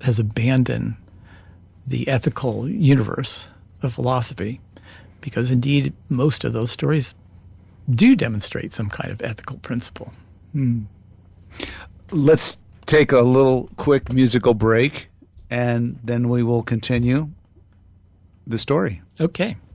has abandoned the ethical universe of philosophy, because indeed most of those stories do demonstrate some kind of ethical principle. Let's take a little quick musical break, and then we will continue the story. Okay.